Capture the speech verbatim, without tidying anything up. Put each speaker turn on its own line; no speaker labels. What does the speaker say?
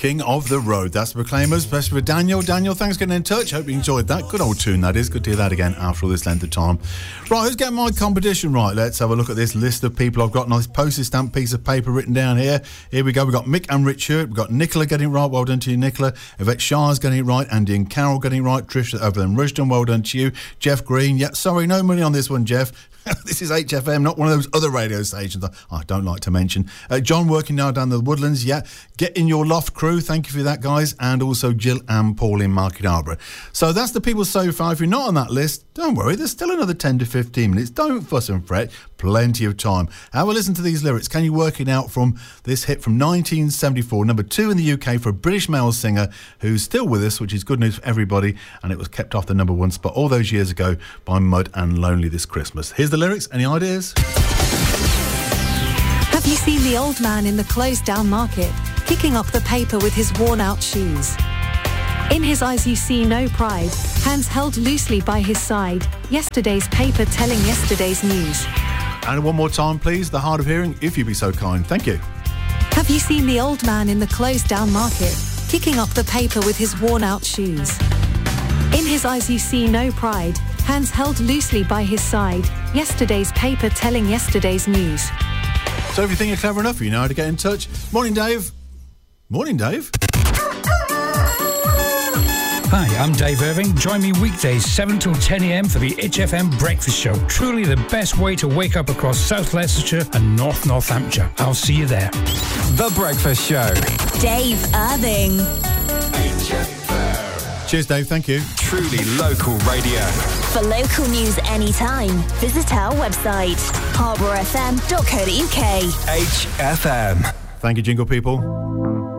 King of the Road. That's the Proclaimers, especially for Daniel. Daniel, thanks for getting in touch. Hope you enjoyed that. Good old tune, that is. Good to hear that again after all this length of time. Right, let's get my competition right. Let's have a look at this list of people I've got. Nice postage stamp piece of paper written down here. Here we go. We've got Mick and Richard. We've got Nicola getting it right. Well done to you, Nicola. Yvette Shah's getting it right. Andy and Carol getting it right. Trish over in Rushden. Well done to you. Jeff Green. Yeah, sorry, no money on this one, Jeff. This is H F M, not one of those other radio stations I don't like to mention. Uh, John working now down the Woodlands, yeah. Get in your loft crew, thank you for that, guys. And also Jill and Paul in Market Harborough. So that's the people so far. If you're not on that list, don't worry, there's still another ten to fifteen minutes. Don't fuss and fret, plenty of time. Have a listen to these lyrics. Can you work it out from this hit from nineteen seventy-four, number two in the U K for a British male singer who's still with us, which is good news for everybody, and it was kept off the number one spot all those years ago by Mud and Lonely this Christmas. Here's the lyrics. Any ideas?
Have you seen the old man in the closed down market, kicking up the paper with his worn out shoes? In his eyes you see no pride, hands held loosely by his side, yesterday's paper telling yesterday's news.
And one more time, please, the hard of hearing, if you'd be so kind. Thank you.
Have you seen the old man in the closed down market, kicking up the paper with his worn out shoes? In his eyes you see no pride, hands held loosely by his side, yesterday's paper telling yesterday's news.
So if you think you're clever enough, you know how to get in touch. Morning, Dave. Morning, Dave.
Hi, I'm Dave Irving. Join me weekdays seven till ten a m for the H F M Breakfast Show. Truly the best way to wake up across South Leicestershire and North Northamptonshire. I'll see you there.
The Breakfast Show.
Dave Irving.
Cheers, Dave. Thank you.
Truly local radio.
For local news anytime, visit our website, harbour f m dot co dot u k.
H F M.
Thank you, Jingle People.